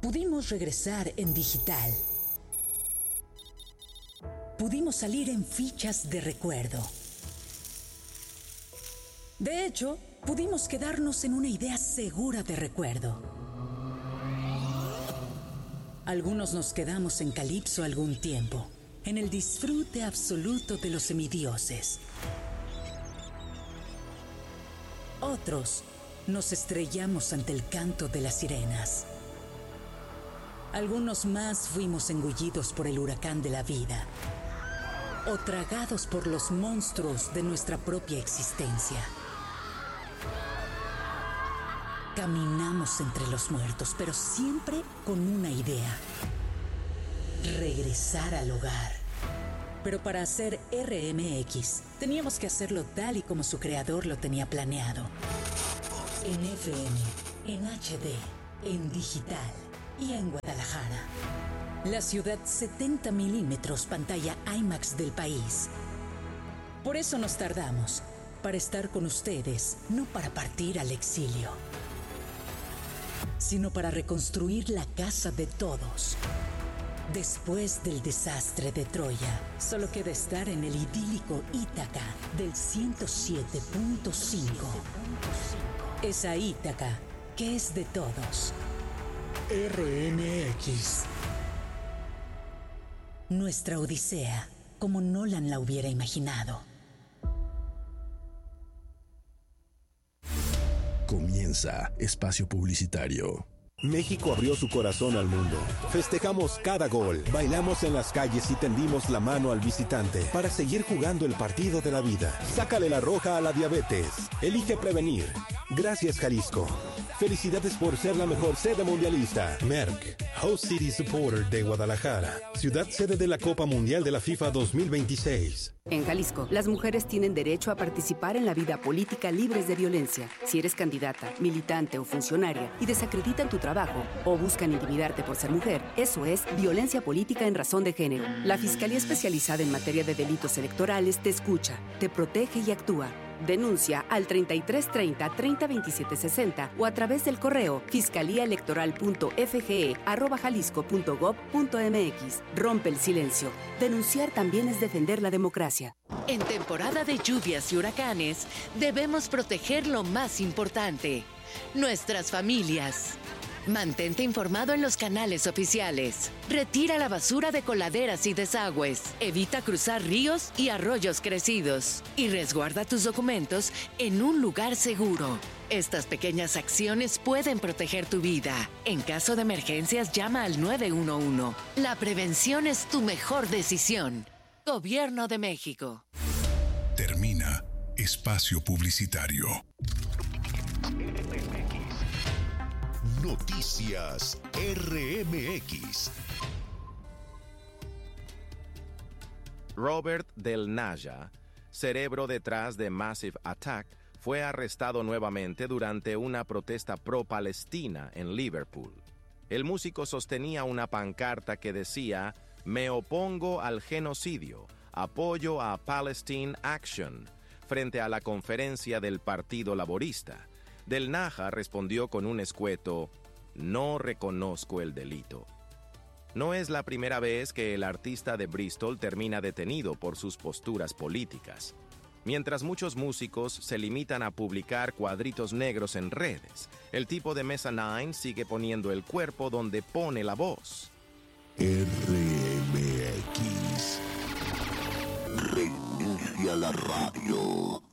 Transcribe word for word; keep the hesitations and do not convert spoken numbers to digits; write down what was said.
Pudimos regresar en digital. Pudimos salir en fichas de recuerdo. De hecho, pudimos quedarnos en una idea segura de recuerdo. Algunos nos quedamos en Calipso algún tiempo, en el disfrute absoluto de los semidioses. Otros nos estrellamos ante el canto de las sirenas. Algunos más fuimos engullidos por el huracán de la vida o tragados por los monstruos de nuestra propia existencia. Caminamos entre los muertos, pero siempre con una idea: regresar al hogar. Pero para hacer R M X, teníamos que hacerlo tal y como su creador lo tenía planeado. En F M, en H D, en digital y en Guadalajara. La ciudad setenta milímetros pantalla IMAX del país. Por eso nos tardamos, para estar con ustedes, no para partir al exilio, sino para reconstruir la casa de todos. Después del desastre de Troya, solo queda estar en el idílico Ítaca del ciento siete punto cinco. Esa Ítaca que es de todos. R M X. Nuestra odisea, como Nolan la hubiera imaginado. Comienza Espacio Publicitario. México abrió su corazón al mundo. Festejamos cada gol, bailamos en las calles y tendimos la mano al visitante para seguir jugando el partido de la vida. Sácale la roja a la diabetes. Elige prevenir. Gracias, Jalisco. Felicidades por ser la mejor sede mundialista. Merck, Host City Supporter de Guadalajara, ciudad sede de la Copa Mundial de la FIFA dos mil veintiséis. En Jalisco, las mujeres tienen derecho a participar en la vida política libres de violencia. Si eres candidata, militante o funcionaria y desacreditan tu trabajo o buscan intimidarte por ser mujer, eso es violencia política en razón de género. La Fiscalía Especializada en Materia de Delitos Electorales te escucha, te protege y actúa. Denuncia al treinta y tres treinta, treinta veintisiete sesenta o a través del correo fiscaliaelectoral.fge arroba jalisco punto gob punto mx. Rompe el silencio. Denunciar también es defender la democracia. En temporada de lluvias y huracanes, debemos proteger lo más importante: nuestras familias. Mantente informado en los canales oficiales. Retira la basura de coladeras y desagües. Evita cruzar ríos y arroyos crecidos. Y resguarda tus documentos en un lugar seguro. Estas pequeñas acciones pueden proteger tu vida. En caso de emergencias, llama al nueve uno uno. La prevención es tu mejor decisión. Gobierno de México. Termina Espacio Publicitario. Noticias R M X. Robert Del Naya, cerebro detrás de Massive Attack, fue arrestado nuevamente durante una protesta pro-Palestina en Liverpool. El músico sostenía una pancarta que decía: "Me opongo al genocidio, apoyo a Palestine Action", frente a la conferencia del Partido Laborista. Del Naya respondió con un escueto: "No reconozco el delito". No es la primera vez que el artista de Bristol termina detenido por sus posturas políticas. Mientras muchos músicos se limitan a publicar cuadritos negros en redes, el tipo de Mesa nueve sigue poniendo el cuerpo donde pone la voz. R M X. Reinicia la radio.